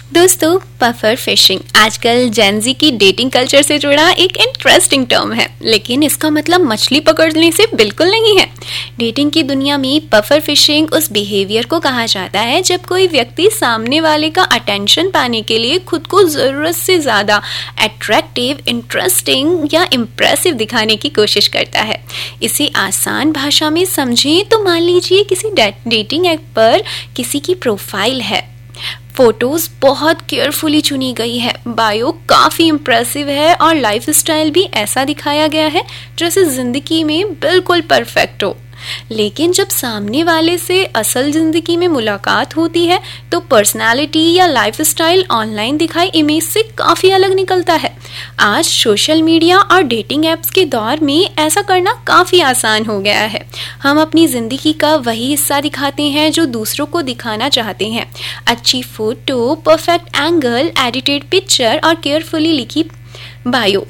दोस्तों, puffer fishing आजकल Gen Z की डेटिंग कल्चर से जुड़ा एक इंटरेस्टिंग टर्म है, लेकिन इसका मतलब मछली पकड़ने से बिल्कुल नहीं है। डेटिंग की दुनिया में पफर फिशिंग उस बिहेवियर को कहा जाता है जब कोई व्यक्ति सामने वाले का अटेंशन पाने के लिए खुद को जरूरत से ज्यादा अट्रैक्टिव, इंटरेस्टिंग या इम्प्रेसिव दिखाने की कोशिश करता है। इसे आसान भाषा में समझें तो मान लीजिए किसी डेटिंग ऐप पर किसी की प्रोफाइल है, फोटोज बहुत केयरफुली चुनी गई है, बायो काफी इम्प्रेसिव है और लाइफस्टाइल भी ऐसा दिखाया गया है जैसे जिंदगी में बिल्कुल परफेक्ट हो। लेकिन जब सामने वाले से असल जिंदगी में मुलाकात होती है तो पर्सनालिटी या लाइफस्टाइल ऑनलाइन दिखाई इमेज से काफी अलग निकलता है। आज सोशल मीडिया और डेटिंग एप्स के दौर में ऐसा करना काफी आसान हो गया है। हम अपनी जिंदगी का वही हिस्सा दिखाते हैं जो दूसरों को दिखाना चाहते हैं। अच्छी photo, perfect angle, edited picture और केयरफुली लिखी बायो,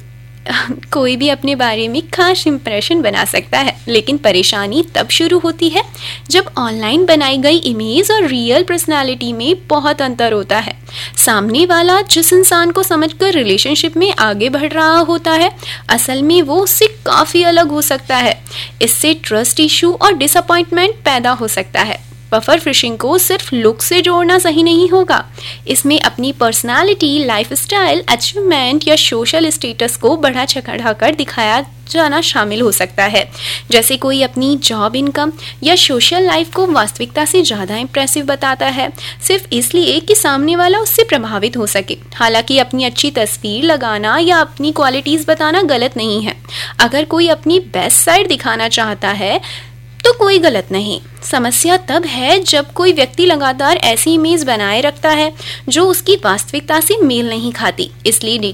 कोई भी अपने बारे में खास इंप्रेशन बना सकता है। लेकिन परेशानी तब शुरू होती है जब ऑनलाइन बनाई गई इमेज और रियल पर्सनालिटी में बहुत अंतर होता है। सामने वाला जिस इंसान को समझकर रिलेशनशिप में आगे बढ़ रहा होता है, असल में वो उससे काफी अलग हो सकता है। इससे ट्रस्ट इशू और डिसअपॉइंटमेंट पैदा हो सकता है। पफर फिशिंग को सिर्फ लुक से जोड़ना सही नहीं होगा। इसमें अपनी पर्सनालिटी, लाइफस्टाइल, अचीवमेंट या सोशल स्टेटस को बढ़ा चढ़ाकर दिखाया जाना शामिल हो सकता है। जैसे कोई अपनी जॉब, इनकम या सोशल लाइफ को वास्तविकता से ज्यादा इंप्रेसिव बताता है, सिर्फ इसलिए कि सामने वाला उससे प्रभावित हो सके। हालांकि अपनी अच्छी तस्वीर लगाना या अपनी क्वालिटीज बताना गलत नहीं है। अगर कोई अपनी बेस्ट साइड दिखाना चाहता है तो कोई गलत नहीं। समस्या तब है जब कोई व्यक्ति लगातार ऐसी इमेज बनाए रखता है जो उसकी वास्तविकता से मेल नहीं खाती। इसलिए